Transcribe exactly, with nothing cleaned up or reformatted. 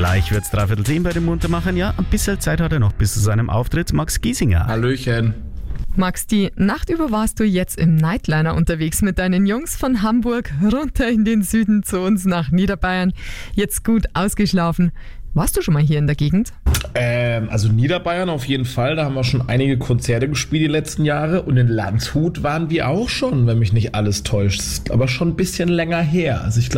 Gleich wird's dreiviertel zehn bei dem Muntermachen. Ja, ein bisschen Zeit hat er noch bis zu seinem Auftritt. Max Giesinger. Hallöchen. Max, die Nacht über warst du jetzt im Nightliner unterwegs mit deinen Jungs von Hamburg runter in den Süden zu uns nach Niederbayern. Jetzt gut ausgeschlafen. Warst du schon mal hier in der Gegend? Ähm, also Niederbayern auf jeden Fall, da haben wir schon einige Konzerte gespielt die letzten Jahre und in Landshut waren wir auch schon, wenn mich nicht alles täuscht. Aber schon ein bisschen länger her. Also ich glaube,